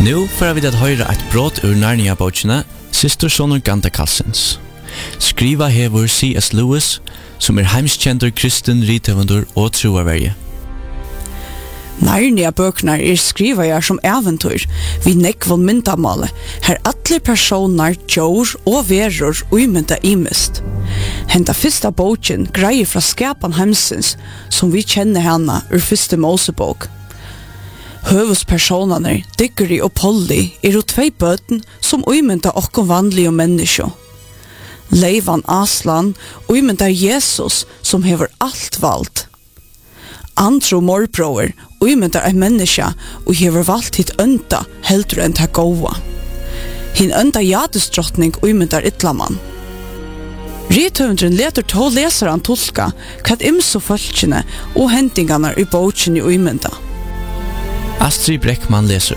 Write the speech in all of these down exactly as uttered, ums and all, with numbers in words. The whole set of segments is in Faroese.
Nu får vi att höra ett brott ur Narnia-bøkene Systersonur Gandakassens. Skriva hever C S Lewis, som er heimskjentur kristen rithøvundur og troaverje. Narnia-bøkene er skriva som eventyr, vi nekvån myndamale, her alle personer, djur og verur uimynda imist. Henta fyrsta boken greier fra skapan heimsins, som vi kjenner henne ur fyrste Mosebok. Høvespersonene, Diggory og Polly, er jo tvei bøten som uimynda okkom vanlige mennesker. Leivan Aslan uimynda Jesus som hever alt valgt. Andro morbror uimynda ein menneske og hever valgt hit ønda heldur enn ta goa. Hin ønda jadesdrottning uimyndar ytlaman. Rithøvundren leter to lesaran tolka hva imso fölkjene og hendingarna i bøkjene uimynda. Astrid Breckman leser.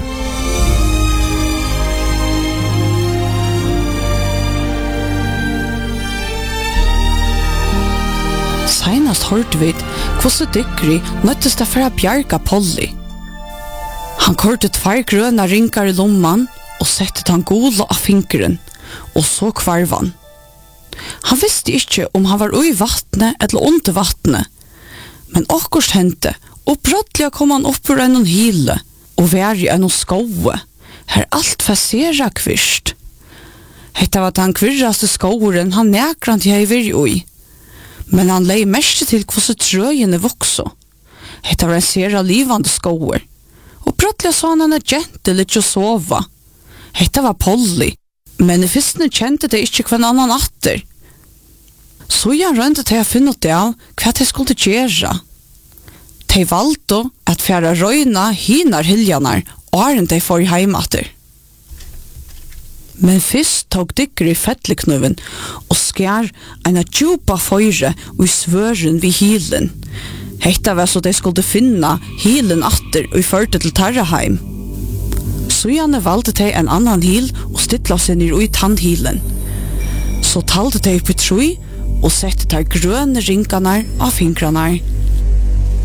Senast hørte vi hvordan Diggory nøttes det for å bjerga Polly. Han kortet tvær grøna ringar i lomman og settet han gola av fingeren, og så kvarv han. Han visste ikke om han var ui vattnet eller under vattnet, men akkurat hendte, og brottelig kom han opp ur en hile, og vær i en skoe, her alt fassera kvist. Hetta var den kvirraste skoeren han nekrant jeg vir ui, men han lei mest til hvordan trøyene vokso. Hetta var en sera livande skoer, og brottelig så han en gentle litt å sova. Hetta var Polly, men i fyrstene kjente det ikke hva annan atter. Så jeg rønte til å finne ut av hva det skulle gjøre. De valgte at fjæra røyna hinar hiljanar og er de for heimater. Men fyrst tok Diggory fettleknuven og skjær en djupa føyre og svøren vid hilen. Hetta var så de skulle finna hilen atter og førte til Tarraheim. Så gjerne valgte de en annan hil og stittla seg ned i tannhilen. Så talte de på troi og sette de grønne ringarna av fingrarna